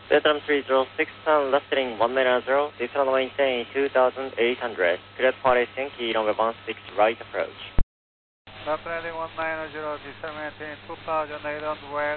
Vietnam 306, left heading 190, descend maintain 2800, clear party Yankee, runway 16 right approach. Left landing 190, descend maintain 2800 west.